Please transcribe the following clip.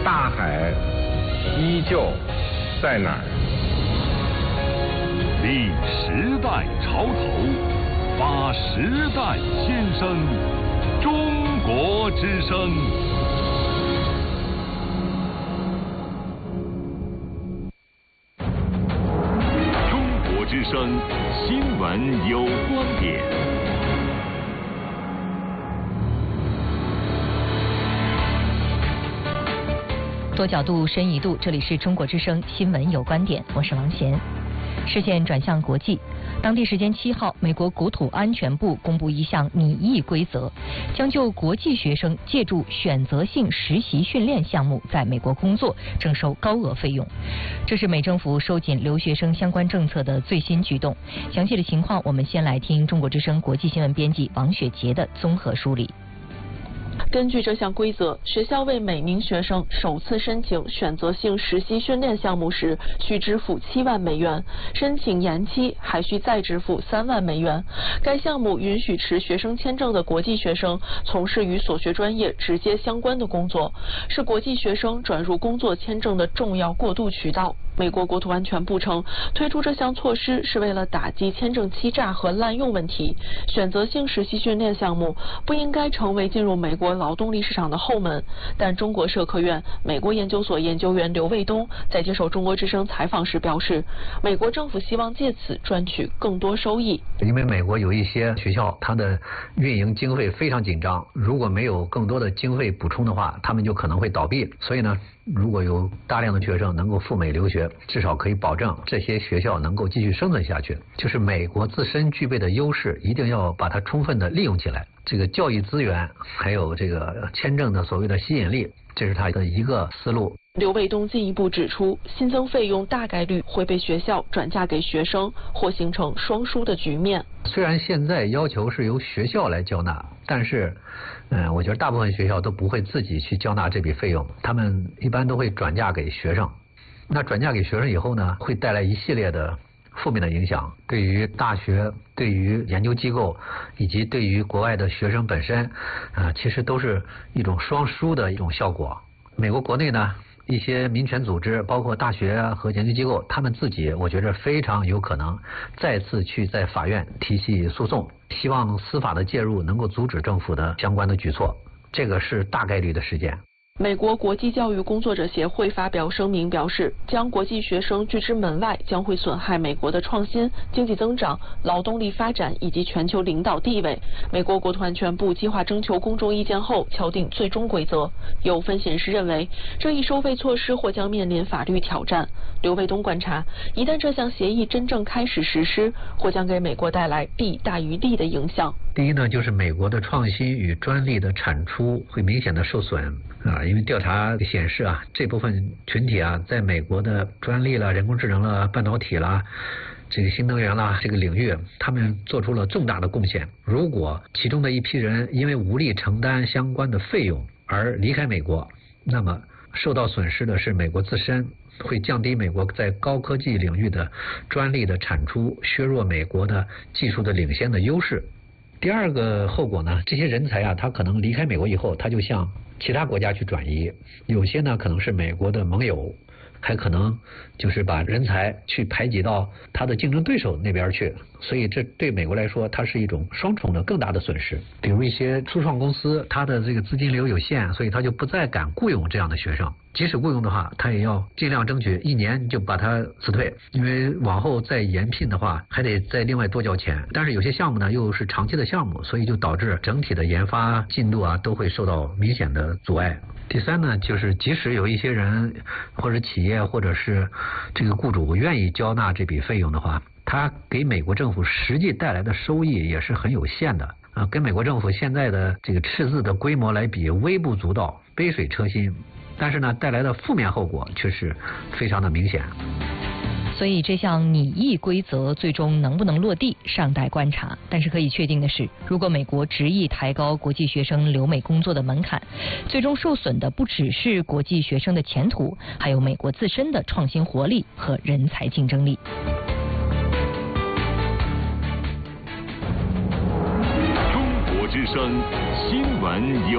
大海依旧在哪儿？ 立时代潮头，发时代先声，中国之声。中国之声新闻有观点。 多角度，深一度，这里是中国之声新闻有观点，我是王贤。视线转向国际，当地时间7号，美国国土安全部公布一项拟议规则，将就国际学生借助选择性实习训练项目在美国工作征收高额费用。这是美政府收紧留学生相关政策的最新举动。详细的情况，我们先来听中国之声国际新闻编辑王雪杰的综合梳理。 根据这项规则，学校为每名学生首次申请选择性实习训练项目时，需支付7万美元；申请延期还需再支付3万美元。该项目允许持学生称证的国际学生从事与所学专业直接相关的工作，是国际学生转入工作签证的重要过渡渠道。美国国土安全部称，推出这项措施是为了打击签证欺诈和滥用问题。选择性实习训练项目不应该成为进入美国劳动力市场的后门，但中国社科院美国研究所研究员刘卫东在接受中国之声采访时表示，美国政府希望借此赚取更多收益。 因为美国有一些学校，它的运营经费非常紧张，如果没有更多的经费补充的话，他们就可能会倒闭。所以呢，如果有大量的学生能够赴美留学，至少可以保证这些学校能够继续生存下去。就是美国自身具备的优势，一定要把它充分的利用起来。这个教育资源，还有这个签证的所谓的吸引力，这是他的一个思路。 刘卫东进一步指出，新增费用大概率会被学校转嫁给学生，或形成双输的局面。 虽然现在要求是由学校来交纳，但是我觉得大部分学校都不会自己去交纳这笔费用，他们一般都会转嫁给学生。那转嫁给学生以后呢，会带来一系列的负面的影响，对于大学、对于研究机构以及对于国外的学生本身其实都是一种双输的一种效果。美国国内呢，一些民权组织，包括大学和研究机构，他们自己我觉得非常有可能再次去在法院提起诉讼，希望司法的介入能够阻止政府的相关的举措，这个是大概率的事件。 美国国际教育工作者协会发表声明表示，将国际学生拒之门外将会损害美国的创新、经济增长、劳动力发展以及全球领导地位。美国国土安全部计划征求公众意见后敲定最终规则。有分析人士认为，这一收费措施或将面临法律挑战。刘卫东观察，一旦这项协议真正开始实施，或将给美国带来弊大于利的影响。 第一呢，就是美国的创新与专利的产出会明显的受损因为调查显示这部分群体在美国的专利啦、人工智能啦、半导体啦、这个新能源啦这个领域，他们做出了重大的贡献。如果其中的一批人因为无力承担相关的费用而离开美国，那么受到损失的是美国自身，会降低美国在高科技领域的专利的产出，削弱美国的技术的领先的优势。第二个后果呢，这些人才他可能离开美国以后，他就向其他国家去转移，有些呢可能是美国的盟友，还可能就是把人才去排挤到他的竞争对手那边去，所以这对美国来说，它是一种双重的更大的损失。比如一些初创公司，它的这个资金流有限，所以他就不再敢雇佣这样的学生，即使雇佣的话，他也要尽量争取1年就把他辞退，因为往后再延聘的话还得再另外多交钱。但是有些项目呢又是长期的项目，所以就导致整体的研发进度都会受到明显的阻碍。第三呢，就是即使有一些人或者企业或者是这个雇主愿意交纳这笔费用的话，它给美国政府实际带来的收益也是很有限的跟美国政府现在的这个赤字的规模来比，微不足道，杯水车薪。但是呢，带来的负面后果却是非常的明显。 所以这项拟议规则最终能不能落地尚待观察。但是可以确定的是，如果美国执意抬高国际学生留美工作的门槛，最终受损的不只是国际学生的前途，还有美国自身的创新活力和人才竞争力。 中国之声新闻有